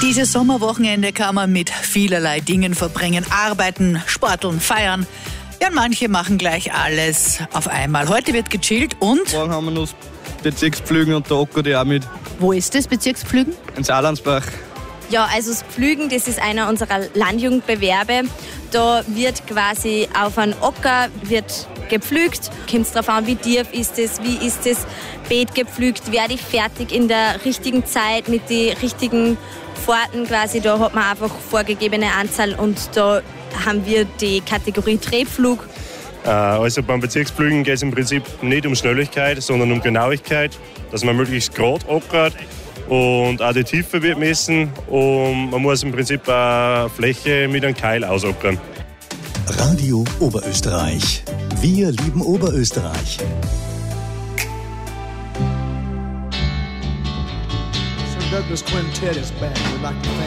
Dieses Sommerwochenende kann man mit vielerlei Dingen verbringen. Arbeiten, sporteln, feiern. Ja, manche machen gleich alles auf einmal. Heute wird gechillt und... Morgen haben wir noch das Bezirkspflügen und da ackert ich auch mit. Wo ist das Bezirkspflügen? In Saarlandsbach. Ja, also das Pflügen, das ist einer unserer Landjugendbewerbe. Da wird quasi auf einen Acker wird gepflügt. Kommt es darauf an, wie tief ist es, wie ist das Beet gepflügt, werde ich fertig in der richtigen Zeit mit den richtigen Fahrten quasi. Da hat man einfach vorgegebene Anzahl und da haben wir die Kategorie Drehpflug. Also beim Bezirkspflügen geht es im Prinzip nicht um Schnelligkeit, sondern um Genauigkeit, dass man möglichst gerade ackert und auch die Tiefe wird messen und man muss im Prinzip eine Fläche mit einem Keil ausackern. Radio Oberösterreich. Wir lieben Oberösterreich. Douglas Quintet is back. We'd like to thank